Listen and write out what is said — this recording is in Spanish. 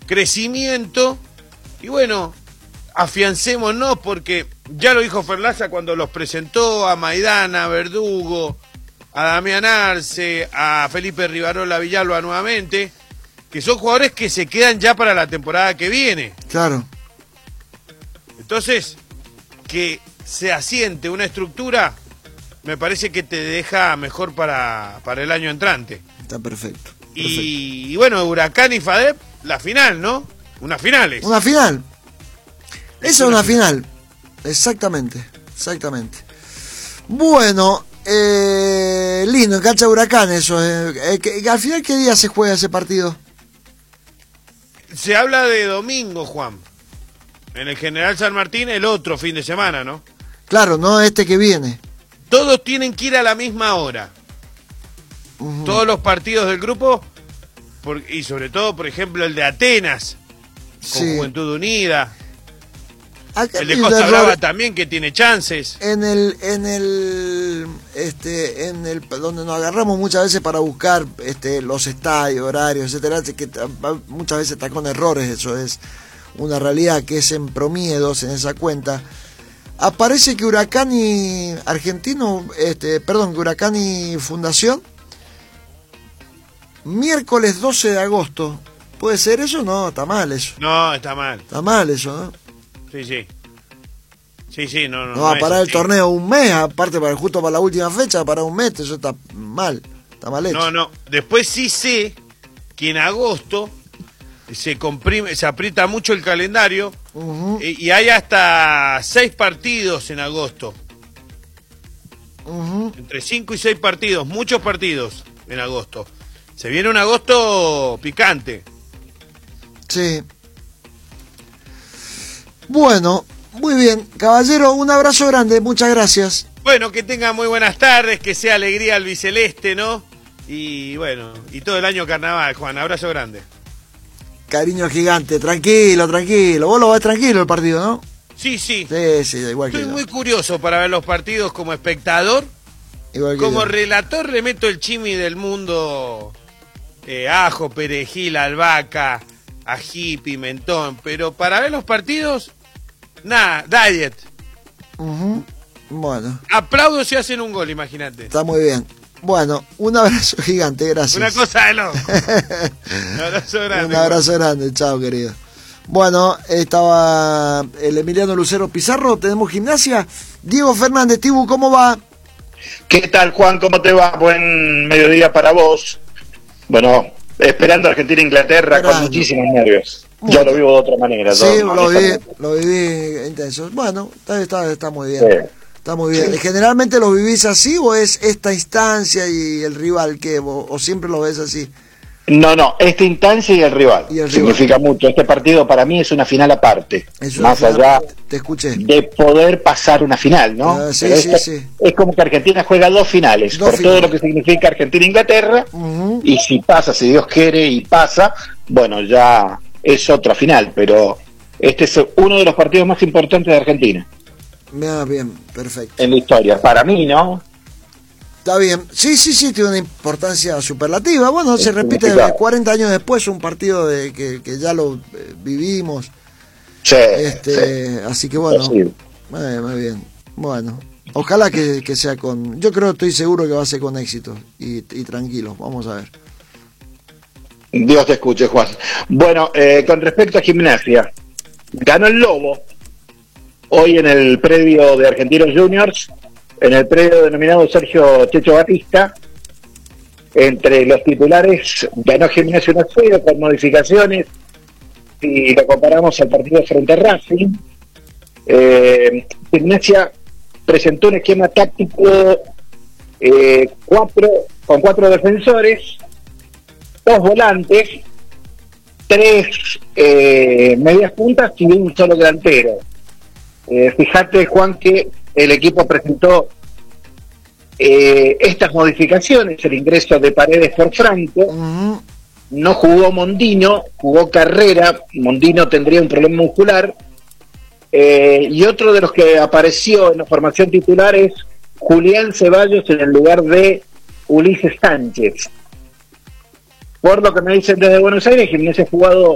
crecimiento, y bueno, afiancémonos, porque ya lo dijo Ferlaza cuando los presentó a Maidana, a Verdugo, a Damián Arce, a Felipe Rivarola Villalba nuevamente, que son jugadores que se quedan ya para la temporada que viene. Claro. Entonces, que se asiente una estructura, me parece que te deja mejor para el año entrante. Está perfecto. Y bueno, Huracán y FADEP, la final, ¿no? Unas finales. Una final. Esa es una final. Exactamente. Bueno, lindo, en cancha de Huracán eso. ¿Al final qué día se juega ese partido? Se habla de domingo, Juan. En el General San Martín, el otro fin de semana, ¿no? Claro, no este que viene. Todos tienen que ir a la misma hora. Todos los partidos del grupo, y sobre todo, por ejemplo, el de Atenas, con Juventud Unida. Acá el de Costa Brava también, que tiene chances. En el donde nos agarramos muchas veces para buscar los estadios, horarios, etcétera, que muchas veces está con errores, eso es una realidad, que es en Promiedos, en esa cuenta. Aparece que Huracán y que Huracán y Fundación, miércoles 12 de agosto. ¿Puede ser eso? No, está mal eso. No, está mal. Está mal eso, ¿no? Sí, no. No va a parar el torneo un mes, aparte justo para la última fecha, para un mes, eso está mal. Está mal hecho. No. Después sí sé que en agosto se aprieta mucho el calendario, y hay hasta 6 partidos en agosto. Entre 5 y 6 partidos, muchos partidos en agosto. Se viene un agosto picante. Sí. Bueno, muy bien. Caballero, un abrazo grande, muchas gracias. Bueno, que tengan muy buenas tardes, que sea alegría albiceleste, ¿no? Y bueno, y todo el año carnaval, Juan. Abrazo grande. Cariño gigante, tranquilo. Vos lo ves tranquilo el partido, ¿no? Sí. Sí, igual que yo. Estoy muy curioso para ver los partidos como espectador. Igual que como yo. Relator le meto el chimi del mundo, ajo, perejil, albahaca, ají, pimentón. Pero para ver los partidos, nada, diet. Bueno. Aplaudo si hacen un gol, imagínate. Está muy bien. Bueno, un abrazo gigante, gracias. Una cosa de loco. Un abrazo grande. Un abrazo grande, chao querido. Bueno, estaba el Emiliano Lucero Pizarro, tenemos Gimnasia. Diego Fernández, Tibu, ¿cómo va? ¿Qué tal, Juan? ¿Cómo te va? Buen mediodía para vos. Bueno, esperando Argentina-Inglaterra con muchísimos nervios. Yo lo vivo de otra manera. Sí, lo viví intenso. Bueno, está muy bien. Sí. Está muy bien. Sí. ¿Generalmente lo vivís así o es esta instancia y el rival que o siempre lo ves así? No, esta instancia y el rival. Significa mucho. Este partido para mí es una final aparte. Más allá de poder pasar una final, ¿no? Sí. Es como que Argentina juega 2 finales, todo lo que significa Argentina-Inglaterra, y si pasa, si Dios quiere y pasa, bueno, ya es otra final, pero este es uno de los partidos más importantes de Argentina. Bien, perfecto. En la historia, para mí, ¿no? Está bien. Sí, tiene una importancia superlativa. Bueno, se repite 40 años después, un partido que ya lo vivimos. Sí, así que bueno, muy bien. Bueno, ojalá que sea estoy seguro que va a ser con éxito y tranquilo. Vamos a ver. Dios te escuche, Juan. Bueno, con respecto a Gimnasia, ganó el Lobo hoy en el predio de Argentinos Juniors, en el predio denominado Sergio Checho Batista. Entre los titulares ganó Gimnasia 1-0 con modificaciones, y lo comparamos al partido frente a Racing. Gimnasia presentó un esquema táctico con 4 defensores, 2 volantes, 3 medias puntas y un solo delantero. Fíjate, Juan, que el equipo presentó estas modificaciones: el ingreso de Paredes por Franco, no jugó Mondino, jugó Carrera. Mondino tendría un problema muscular, y otro de los que apareció en la formación titular es Julián Ceballos en el lugar de Ulises Sánchez. Por lo que me dicen desde Buenos Aires, Gimnasia ha jugado